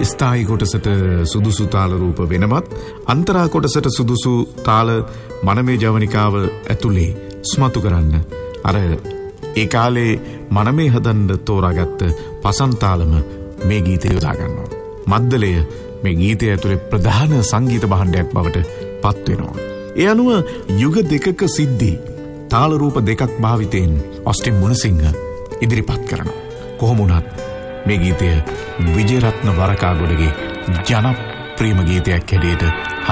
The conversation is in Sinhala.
ස්ථායි කොටසට සුදුසු තාල රූප වෙනමත් අන්තරා කොටසට සුදුසු තාල මනමේ ජවනිකාව ඇතුලේ ස්මතු කරන්න අර ඒ කාලේ මනමේ හදන්න තෝරාගත්ත පසන්තාලම මේ ගීතය යොදා ගන්නවා. මද්දලය මේ ගීතය ඇතුලේ ප්‍රධාන සංගීත භාණ්ඩයක් බවට පත් වෙනවා. ඒ අනුව යුග දෙකක සිද්ධි තාල රූප දෙකක් භාවිතයෙන් ඔස්ටින් මුණසිංහ ඉදිරිපත් කරනවා. කොහොම වුණත් මේ ගීතය විජේරත්න වරකාගොඩගේ ජනප්‍රියම ගීතයක් හැටියට